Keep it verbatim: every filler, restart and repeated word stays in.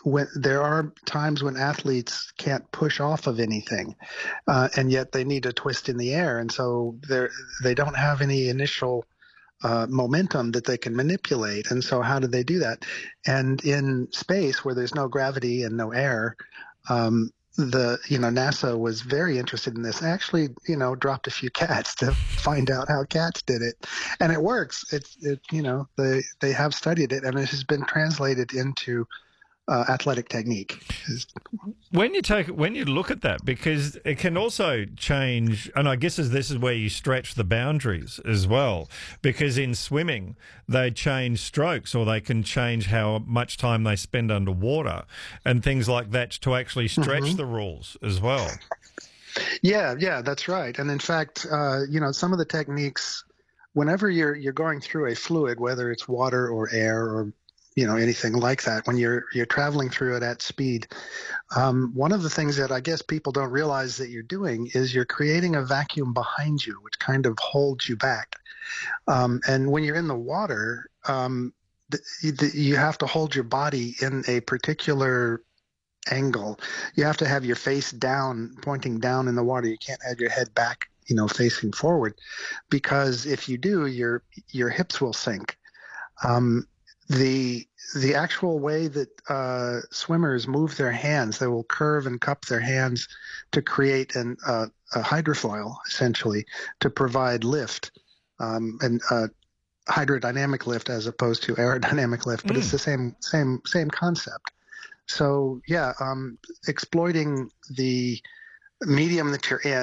when there are times when athletes can't push off of anything, uh, and yet they need to twist in the air, and so they're they don't have any initial uh, momentum that they can manipulate. And so how do they do that? And in space, where there's no gravity and no air, um, the you know NASA was very interested in this. Actually, you know, dropped a few cats to find out how cats did it, and it works. It's it you know they they have studied it, and it has been translated into uh, athletic technique. When you take when you look at that, because it can also change, and I guess this is where you stretch the boundaries as well. Because in swimming, they change strokes, or they can change how much time they spend underwater, and things like that to actually stretch mm-hmm. the rules as well. Yeah, yeah, that's right. And in fact, uh, you know, some of the techniques, whenever you're you're going through a fluid, whether it's water or air or you know, anything like that, when you're you're traveling through it at speed, um, one of the things that I guess people don't realize that you're doing is you're creating a vacuum behind you, which kind of holds you back. Um, and when you're in the water, um, the, the, you have to hold your body in a particular angle. You have to have your face down, pointing down in the water. You can't have your head back, you know, facing forward, because if you do, your your hips will sink. Um, The the actual way that uh, swimmers move their hands, they will curve and cup their hands to create an, uh, a hydrofoil, essentially, to provide lift, um, and uh, hydrodynamic lift as opposed to aerodynamic lift. But mm. it's the same same same concept. So yeah, um, exploiting the medium that you're in.